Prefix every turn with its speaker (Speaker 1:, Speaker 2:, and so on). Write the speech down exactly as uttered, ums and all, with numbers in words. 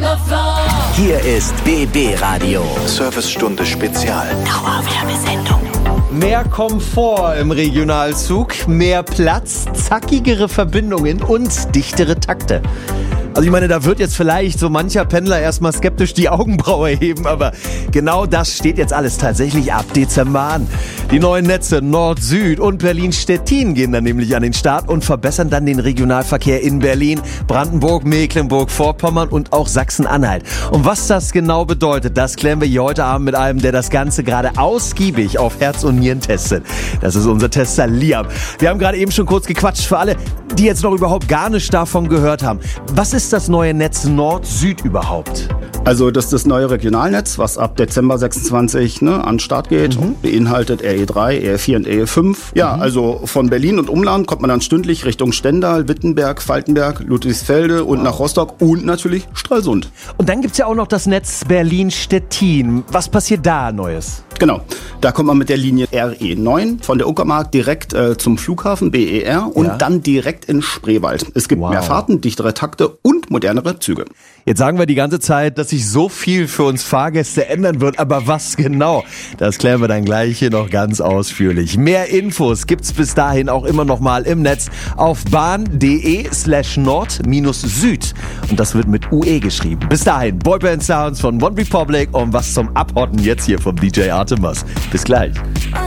Speaker 1: the floor.
Speaker 2: Hier ist B B Radio.
Speaker 3: Servicestunde Spezial.
Speaker 2: Dauerwerbesendung.
Speaker 4: Mehr Komfort im Regionalzug, mehr Platz, zackigere Verbindungen und dichtere Takte. Also ich meine, da wird jetzt vielleicht so mancher Pendler erstmal skeptisch die Augenbraue heben, aber genau das steht jetzt alles tatsächlich ab Dezember an. Die neuen Netze Nord-Süd und Berlin-Stettin gehen dann nämlich an den Start und verbessern dann den Regionalverkehr in Berlin, Brandenburg, Mecklenburg-Vorpommern und auch Sachsen-Anhalt. Und was das genau bedeutet, das klären wir hier heute Abend mit einem, der das Ganze gerade ausgiebig auf Herz und Nieren testet. Das ist unser Tester Liam. Wir haben gerade eben schon kurz gequatscht für alle, die jetzt noch überhaupt gar nicht davon gehört haben. Was ist das neue Netz Nord-Süd überhaupt?
Speaker 5: Also das ist das neue Regionalnetz, was ab Dezember sechsundzwanzig ne, an den Start geht. Mhm. Beinhaltet R E drei, R E vier und R E fünf. Ja, mhm. also von Berlin und Umland kommt man dann stündlich Richtung Stendal, Wittenberg, Falkenberg, Ludwigsfelde und wow. nach Rostock und natürlich Stralsund.
Speaker 4: Und dann gibt's ja auch noch das Netz Berlin-Stettin. Was passiert da Neues?
Speaker 5: Genau, da kommt man mit der Linie R E neun von der Uckermark direkt äh, zum Flughafen B E R und ja. dann direkt in Spreewald. Es gibt wow. mehr Fahrten, dichtere Takte und modernere Züge.
Speaker 4: Jetzt sagen wir die ganze Zeit, dass sich so viel für uns Fahrgäste ändern wird, aber was genau? Das klären wir dann gleich hier noch ganz ausführlich. Mehr Infos gibt's bis dahin auch immer noch mal im Netz auf bahn.de slash nord-süd und das wird mit U E geschrieben. Bis dahin, Boyband Sounds von One Republic und was zum Abhotten jetzt hier vom D J Artemis. Bis gleich.